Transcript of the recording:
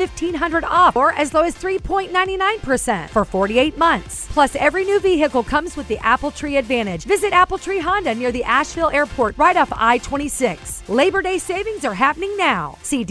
$1,500 off or as low as 3.99% for 48 months. Plus, every new vehicle comes with the Apple Tree Advantage. Visit Apple Tree Honda near the Asheville Airport right off I-26. Labor Day savings are happening now. See